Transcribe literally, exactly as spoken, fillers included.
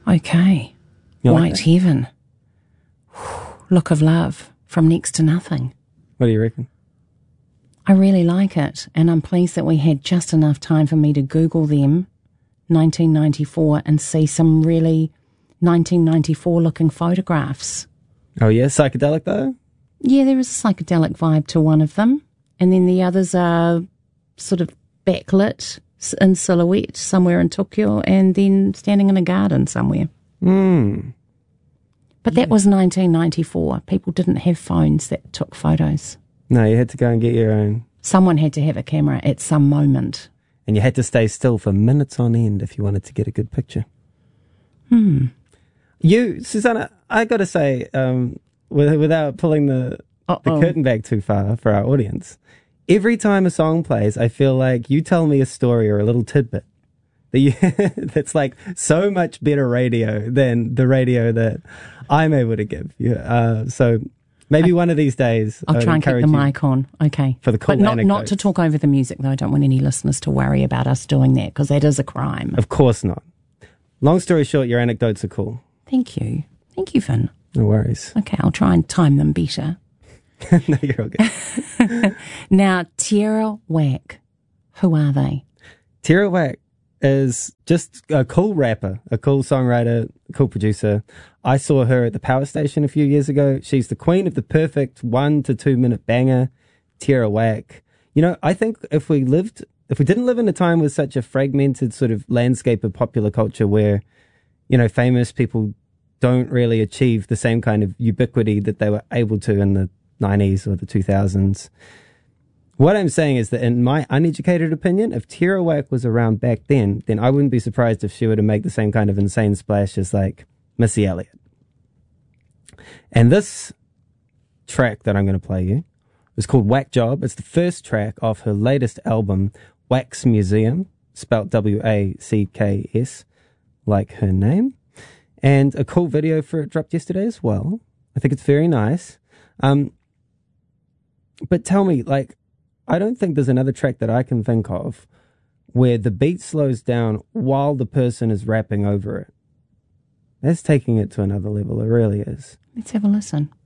Okay. You like White that? Heaven. Look of Love from Next to Nothing. What do you reckon? I really like it, and I'm pleased that we had just enough time for me to Google them, nineteen ninety-four, and see some really nineteen ninety-four looking photographs. Oh, yeah? Psychedelic, though? Yeah, there is a psychedelic vibe to one of them, and then the others are sort of backlit in silhouette somewhere in Tokyo, and then standing in a garden somewhere. Hmm. But that was nineteen ninety-four. People didn't have phones that took photos. No, you had to go and get your own. Someone had to have a camera at some moment. And you had to stay still for minutes on end if you wanted to get a good picture. Hmm. You, Susanna, I got to say, um, with, without pulling the, the curtain back too far for our audience, every time a song plays, I feel like you tell me a story or a little tidbit that you, that's like so much better radio than the radio that I'm able to give you. Uh, so maybe I, one of these days, I'll try and keep the mic on. Okay. For the cool But not, anecdotes. not to talk over the music, though. I don't want any listeners to worry about us doing that, because that is a crime. Of course not. Long story short, your anecdotes are cool. Thank you. Thank you, Finn. No worries. Okay, I'll try and time them better. No, you're all good. Now, Tierra Whack. Who are they? Tierra Whack is just a cool rapper, a cool songwriter, a cool producer. I saw her at the Power Station a few years ago. She's the queen of the perfect one to two minute banger, Tierra Whack. You know, I think if we lived, if we didn't live in a time with such a fragmented sort of landscape of popular culture where, you know, famous people don't really achieve the same kind of ubiquity that they were able to in the nineties or the two thousands. What I'm saying is that in my uneducated opinion, if Tierra Whack was around back then, then I wouldn't be surprised if she were to make the same kind of insane splash as like Missy Elliott. And this track that I'm going to play you is called Whack Job. It's the first track off her latest album, Wax Museum, spelt W A C K S, like her name. And a cool video for it dropped yesterday as well. I think it's very nice. Um, but tell me, like, I don't think there's another track that I can think of where the beat slows down while the person is rapping over it. That's taking it to another level. It really is. Let's have a listen.